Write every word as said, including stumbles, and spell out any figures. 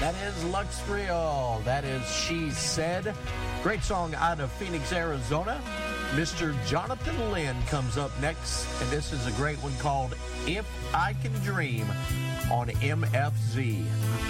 That is Lux Real. That is She Said. Great song out of Phoenix, Arizona. Mister Jonathan Lynn comes up next, and this is a great one called If I Can Dream on M F Z.